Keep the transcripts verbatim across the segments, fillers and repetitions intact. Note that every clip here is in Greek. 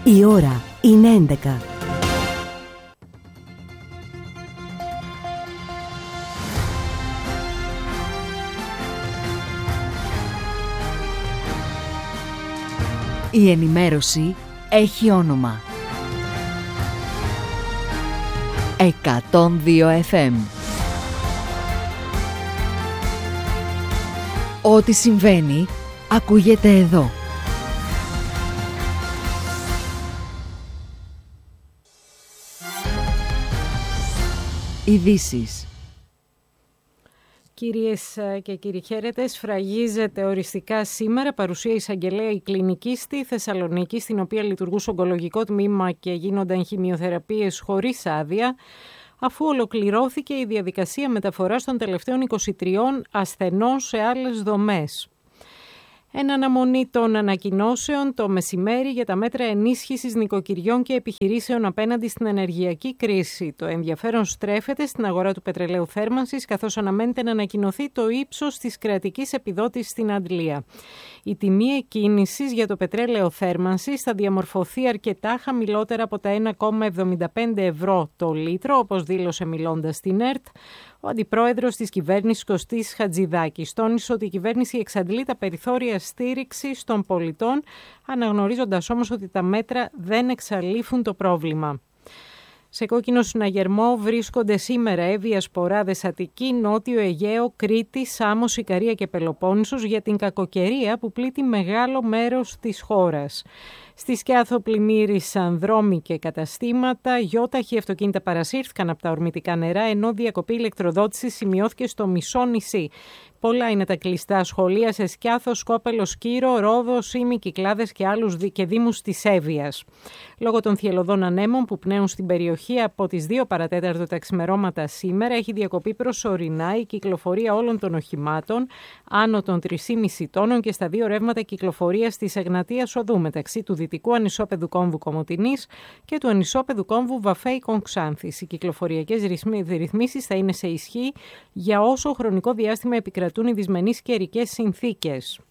Η ώρα είναι έντεκα. Η ενημέρωση έχει όνομα. εκατόν δύο εφ εμ. Ό,τι συμβαίνει, ακούγεται εδώ. Ειδήσεις. Κυρίες και κύριοι, χαίρετε. Σφραγίζεται οριστικά σήμερα παρουσία εισαγγελέα η κλινική στη Θεσσαλονίκη, στην οποία λειτουργούσε ογκολογικό τμήμα και γίνονταν χημειοθεραπείες χωρίς άδεια, αφού ολοκληρώθηκε η διαδικασία μεταφοράς των τελευταίων είκοσι τριών ασθενών σε άλλες δομές. Εν αναμονή των ανακοινώσεων το μεσημέρι για τα μέτρα ενίσχυσης νοικοκυριών και επιχειρήσεων απέναντι στην ενεργειακή κρίση. Το ενδιαφέρον στρέφεται στην αγορά του πετρελαίου θέρμανσης, καθώς αναμένεται να ανακοινωθεί το ύψος της κρατικής επιδότησης στην Αντλία. Η τιμή εκκίνησης για το πετρέλαιο θέρμανσης θα διαμορφωθεί αρκετά χαμηλότερα από τα ένα κόμμα εβδομήντα πέντε ευρώ το λίτρο, όπως δήλωσε μιλώντας στην ΕΡΤ ο αντιπρόεδρος της κυβέρνησης Κωστής Χατζηδάκης. Τόνισε ότι η κυβέρνηση εξαντλεί τα περιθώρια στήριξης των πολιτών, αναγνωρίζοντας όμως ότι τα μέτρα δεν εξαλείφουν το πρόβλημα. Σε κόκκινο συναγερμό βρίσκονται σήμερα Εύβοια, Σποράδες, Αττική, Νότιο Αιγαίο, Κρήτη, Σάμος, Ικαρία και Πελοπόννησος για την κακοκαιρία που πλήττει μεγάλο μέρος της χώρας. Στη Σκιάθο πλημμύρισαν δρόμοι και καταστήματα, γιόταχοι αυτοκίνητα παρασύρθηκαν από τα ορμητικά νερά, ενώ διακοπή ηλεκτροδότησης σημειώθηκε στο μισό νησί. Πολλά είναι τα κλειστά σχολεία σε Σκιάθο, Σκόπελο, Σκύρο, Ρόδο, Σύμη, Κυκλάδες και άλλους και δήμους της Εύβοιας. Λόγω των θυελλωδών ανέμων που πνέουν στην περιοχή από τις δύο παρατέταρτο τα ξημερώματα σήμερα, έχει διακοπεί προσωρινά η κυκλοφορία όλων των οχημάτων άνω των τρία κόμμα πέντε τόνων και στα δύο ρεύματα κυκλοφορίας της Εγνατίας Οδού μεταξύ του δυτικού ανισόπεδου κόμβου Κομοτηνής και του ανισόπεδου κόμβου Βαφέικον Ξάνθης. Οι κυκλοφοριακές ρυθμίσεις θα είναι σε ισχύ για όσο χρονικό διάστημα επικρατούν οι δυσμενείς καιρικές συνθήκες.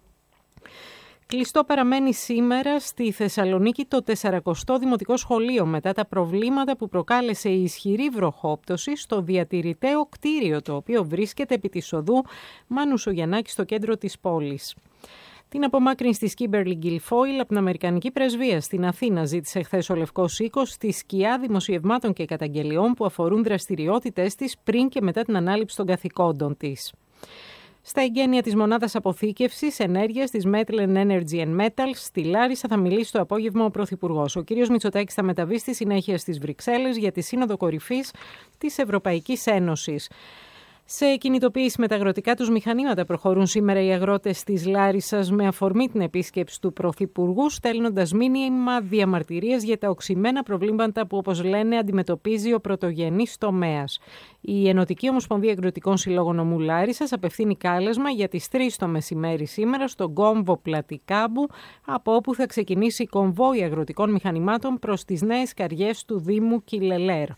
Κλειστό παραμένει σήμερα στη Θεσσαλονίκη το τεσσαρακοστό Δημοτικό Σχολείο μετά τα προβλήματα που προκάλεσε η ισχυρή βροχόπτωση στο διατηρηταίο κτίριο, το οποίο βρίσκεται επί της οδού Μάνου Σογιαννάκη στο κέντρο της πόλης. Την απομάκρυνση της Κίμπερλι Γκιλφόιλ από την Αμερικανική Πρεσβεία στην Αθήνα ζήτησε χθες ο Λευκός Οίκος στη σκιά δημοσιευμάτων και καταγγελιών που αφορούν δραστηριότητες της πριν και μετά την ανάληψη των καθηκόντων της. Στα εγγένεια της μονάδας αποθήκευσης ενέργειας της Metlen Energy and Metals στη Λάρισα θα μιλήσει το απόγευμα ο Πρωθυπουργός. Ο κ. Μητσοτάκης θα μεταβεί στη συνέχεια στις Βρυξέλλες για τη Σύνοδο Κορυφής της Ευρωπαϊκής Ένωσης. Σε κινητοποίηση με τα αγροτικά τους μηχανήματα προχωρούν σήμερα οι αγρότες της Λάρισσας με αφορμή την επίσκεψη του Πρωθυπουργού, στέλνοντας μήνυμα διαμαρτυρίας για τα οξυμένα προβλήματα που, όπως λένε, αντιμετωπίζει ο πρωτογενής τομέας. Η Ενωτική Ομοσπονδία Αγροτικών Συλλόγων Ομού Λάρισσας απευθύνει κάλεσμα για τις τρεις το μεσημέρι σήμερα στον κόμβο Πλατικάμπου, από όπου θα ξεκινήσει κομβόι αγροτικών μηχανημάτων προς τις νέες καριές του Δήμου Κιλελέρ.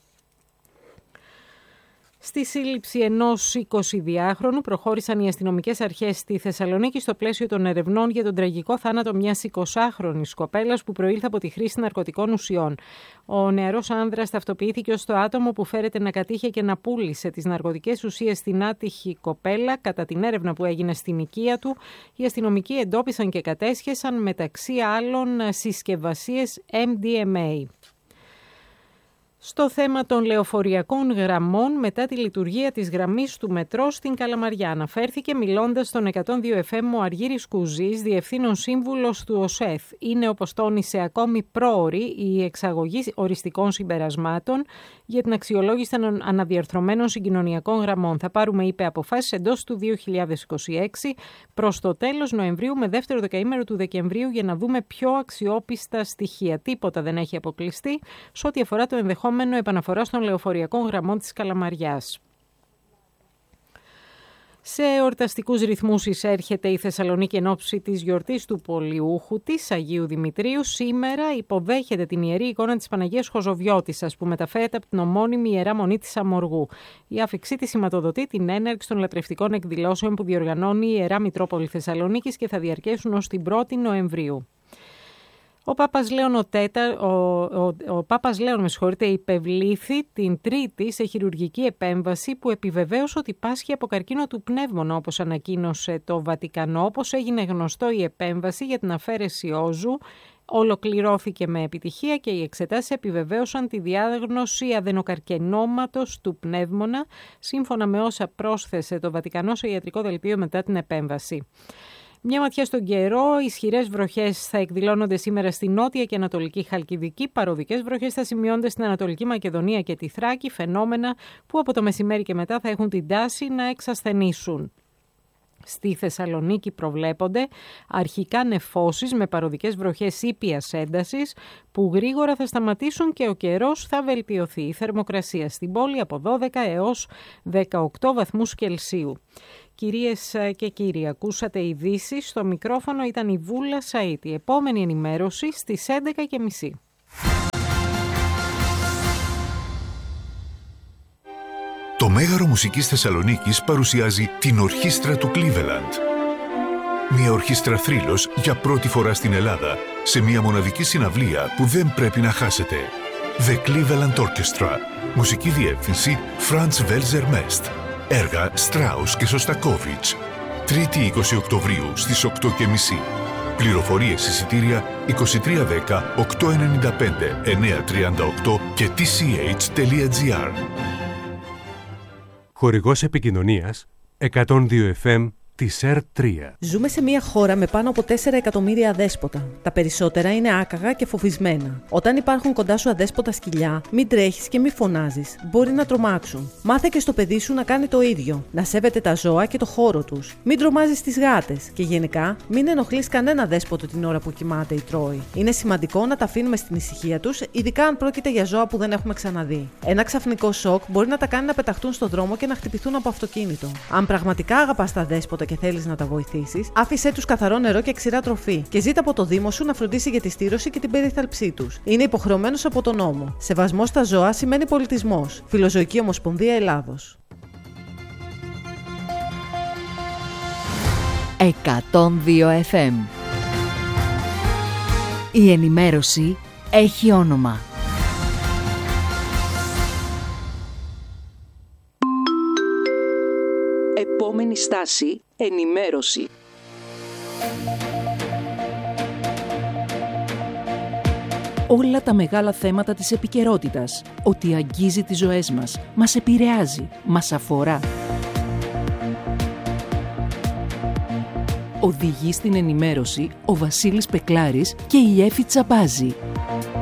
Στη σύλληψη ενός εικοσιδυάχρονου προχώρησαν οι αστυνομικές αρχές στη Θεσσαλονίκη στο πλαίσιο των ερευνών για τον τραγικό θάνατο μιας εικοσάχρονης κοπέλας που προήλθε από τη χρήση ναρκωτικών ουσιών. Ο νεαρός άνδρας ταυτοποιήθηκε ως το άτομο που φέρεται να κατήχε και να πούλησε τις ναρκωτικές ουσίες στην άτυχη κοπέλα. Κατά την έρευνα που έγινε στην οικία του, οι αστυνομικοί εντόπισαν και κατέσχεσαν μεταξύ άλλων συσκευασίες εμ ντι εμ έι. Στο θέμα των λεωφοριακών γραμμών, μετά τη λειτουργία της γραμμής του μετρό στην Καλαμαριά, αναφέρθηκε μιλώντας στον εκατόν δύο εφ εμ ο Αργύρης Κουζής, διευθύνων σύμβουλος του ΟΣΕΘ. Είναι, όπως τόνισε, ακόμη πρόωρη η εξαγωγή οριστικών συμπερασμάτων για την αξιολόγηση των αναδιαρθρωμένων συγκοινωνιακών γραμμών. Θα πάρουμε, είπε, αποφάσεις εντός του δύο χιλιάδες είκοσι έξι προς το τέλος Νοεμβρίου με δεύτερο δεκαήμερο του Δεκεμβρίου για να δούμε πιο αξιόπιστα στοιχεία. Τίποτα δεν έχει αποκλειστεί σε ό,τι αφορά το ενδεχόμενο επαναφοράς των λεωφοριακών γραμμών της Καλαμαριάς. Σε εορταστικούς ρυθμούς εισέρχεται η Θεσσαλονίκη εν ώψη της γιορτής του Πολιούχου της Αγίου Δημητρίου. Σήμερα υποδέχεται την Ιερή Εικόνα της Παναγίας Χοζοβιώτισσας που μεταφέρεται από την ομώνυμη Ιερά Μονή της Αμοργού. Η άφιξή της σηματοδοτεί την έναρξη των λατρευτικών εκδηλώσεων που διοργανώνει η Ιερά Μητρόπολη Θεσσαλονίκης και θα διαρκέσουν ως την πρώτη Νοεμβρίου. Ο Πάπας Λέων, ο τέτα, ο, ο, ο Πάπας Λέων με συγχωρείτε, υπευλήθη την Τρίτη σε χειρουργική επέμβαση που επιβεβαίωσε ότι πάσχει από καρκίνο του πνεύμονα, όπως ανακοίνωσε το Βατικανό. Όπως έγινε γνωστό, η επέμβαση για την αφαίρεση όζου ολοκληρώθηκε με επιτυχία και οι εξετάσεις επιβεβαίωσαν τη διάγνωση αδενοκαρκινώματος του πνεύμονα, σύμφωνα με όσα πρόσθεσε το Βατικανό σε ιατρικό δελτίο μετά την επέμβαση. Μια ματιά στον καιρό, ισχυρές βροχές θα εκδηλώνονται σήμερα στη νότια και ανατολική Χαλκιδική, παροδικές βροχές θα σημειώνονται στην Ανατολική Μακεδονία και τη Θράκη, φαινόμενα που από το μεσημέρι και μετά θα έχουν την τάση να εξασθενήσουν. Στη Θεσσαλονίκη προβλέπονται αρχικά νεφώσεις με παροδικές βροχές ήπιας έντασης που γρήγορα θα σταματήσουν και ο καιρός θα βελτιωθεί. Η θερμοκρασία στην πόλη από δώδεκα έως δεκαοκτώ βαθμούς Κελσίου. Κυρίες και κύριοι, ακούσατε ειδήσεις. Στο μικρόφωνο ήταν η Βούλα Σαΐτη. Επόμενη ενημέρωση στις έντεκα και μισή. Το Μέγαρο Μουσικής Θεσσαλονίκης παρουσιάζει την Ορχήστρα του Cleveland. Μια ορχήστρα θρύλος για πρώτη φορά στην Ελλάδα, σε μια μοναδική συναυλία που δεν πρέπει να χάσετε. The Cleveland Orchestra. Μουσική διεύθυνση Franz Welser Mest. Έργα Στράους και Σωστακόβιτς. Τρίτη είκοσι Οκτωβρίου στις οκτώ και μισή. Πληροφορίες εισιτήρια είκοσι τρία δέκα οκτακόσια ενενήντα πέντε εννιακόσια τριάντα οκτώ και τι σι έιτς τελεία τζι άρ. Χορηγός επικοινωνίας εκατόν δύο εφ εμ της ερ τρία. Ζούμε σε μια χώρα με πάνω από τέσσερα εκατομμύρια αδέσποτα. Τα περισσότερα είναι άκαγα και φοβισμένα. Όταν υπάρχουν κοντά σου αδέσποτα σκυλιά, μην τρέχεις και μην φωνάζεις. Μπορεί να τρομάξουν. Μάθε και στο παιδί σου να κάνει το ίδιο. Να σέβεται τα ζώα και το χώρο τους. Μην τρομάζεις τις γάτες. Και γενικά, μην ενοχλείς κανένα δέσποτο την ώρα που κοιμάται ή τρώει. Είναι σημαντικό να τα αφήνουμε στην ησυχία τους, ειδικά αν πρόκειται για ζώα που δεν έχουμε ξαναδεί. Ένα ξαφνικό σοκ μπορεί να τα κάνει να πεταχτούν στον δρόμο και να χτυπηθούν από αυτοκίνητο. Αν πραγματικά αγαπάς τα δέσποτα και θέλεις να τα βοηθήσεις, άφησέ τους καθαρό νερό και ξηρά τροφή και ζήτα από το Δήμο σου να φροντίσει για τη στήρωση και την περίθαλψή τους. Είναι υποχρεωμένος από τον νόμο. Σεβασμός στα ζώα σημαίνει πολιτισμός. Φιλοζωική Ομοσπονδία Ελλάδος. εκατόν δύο εφ εμ. Η ενημέρωση έχει όνομα. Επόμενη στάση, ενημέρωση. Όλα τα μεγάλα θέματα της επικαιρότητας, ότι αγγίζει τις ζωές μας, μας επηρεάζει, μας αφορά. Οδηγεί στην ενημέρωση ο Βασίλης Πεκλάρης και η Έφη Τσαμπάζη.